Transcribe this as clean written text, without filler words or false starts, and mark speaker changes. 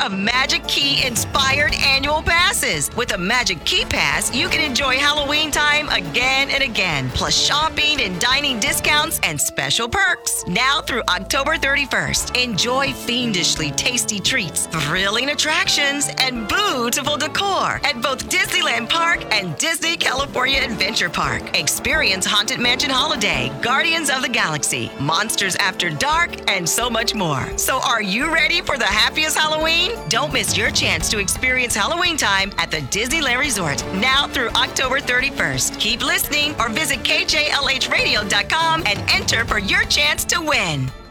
Speaker 1: of Magic Key inspired annual passes. With a Magic Key Pass, you can enjoy Halloween time again and again, plus shopping and dining discounts and special perks. Now through October 31st, enjoy fiendishly tasty treats, thrilling attractions, and beautiful decor at both Disneyland Park and Disney California Adventure Park. Experience Haunted Mansion Holiday, Guardians of the Galaxy, Monsters After Dark, and so much more. So are you ready for the happiest Halloween? Don't miss your chance to experience Halloween time at the Disneyland Resort now through October 31st. Keep listening or visit KJLHradio.com and enter for your chance to win.